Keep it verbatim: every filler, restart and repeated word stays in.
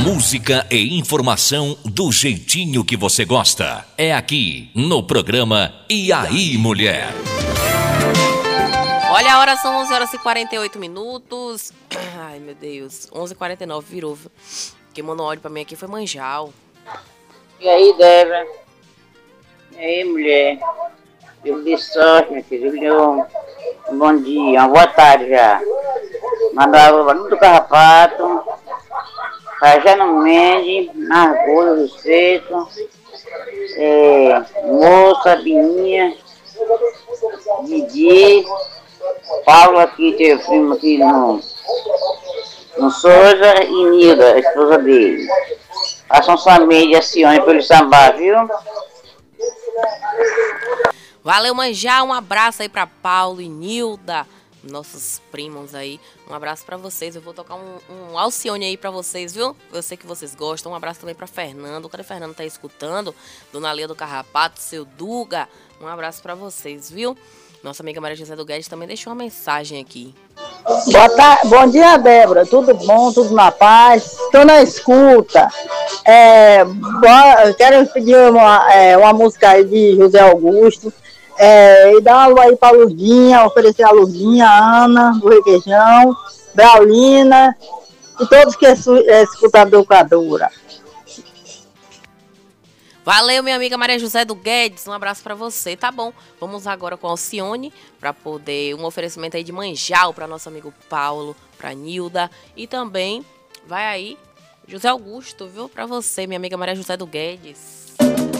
Música e informação do jeitinho que você gosta. É aqui no programa E aí, Mulher? Olha, a hora são onze horas e quarenta e oito minutos. Ai, meu Deus. onze e quarenta e nove virou. Quem mandou um áudio pra mim aqui foi Manjal. E aí, Débora? E aí, mulher? Eu de sorte, meu filho. Eu, um bom dia, uma boa tarde já. Mandava o barulho do Carrapato, Trajano Mendes, Margot do Seco, é, Moça, Bininha, Didi, Paulo aqui, teu primo aqui no, no Souza e Nilda, a esposa dele. Façam sua meia de Sione pelo samba, viu? Valeu, Manjá. Um abraço aí pra Paulo e Nilda, nossos primos aí. Um abraço pra vocês. Eu vou tocar um, um Alcione aí pra vocês, viu? Eu sei que vocês gostam. Um abraço também pra Fernando. Cadê Fernando? Tá escutando? Dona Lia do Carrapato, seu Duga. Um abraço pra vocês, viu? Nossa amiga Maria José do Guedes também deixou uma mensagem aqui. Boa tarde, bom dia, Débora. Tudo bom, tudo na paz? Estou na escuta. É, boa, quero pedir uma, é, uma música aí de José Augusto. É, e dar uma alô aí para a Lurdinha, oferecer a Lurdinha, a Ana, do Requeijão, Braulina e todos que é, é, escutam a educadora. Valeu, minha amiga Maria José do Guedes, um abraço pra você, tá bom? Vamos agora com a Alcione, pra poder, um oferecimento aí de Manjal pra nosso amigo Paulo, pra Nilda, e também vai aí José Augusto, viu? Pra você, minha amiga Maria José do Guedes.